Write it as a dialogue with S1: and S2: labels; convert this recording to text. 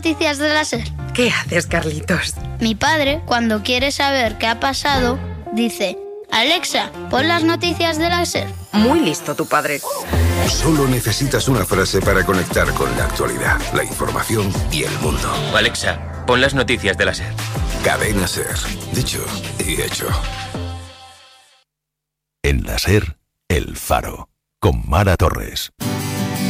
S1: Noticias de la SER.
S2: ¿Qué haces, Carlitos?
S1: Mi padre, cuando quiere saber qué ha pasado, dice: Alexa, pon las noticias de la SER.
S2: Muy listo tu padre.
S3: Solo necesitas una frase para conectar con la actualidad, la información y el mundo.
S4: Alexa, pon las noticias de la SER.
S3: Cadena SER. Dicho y hecho.
S5: En la SER, El Faro, con Mara Torres.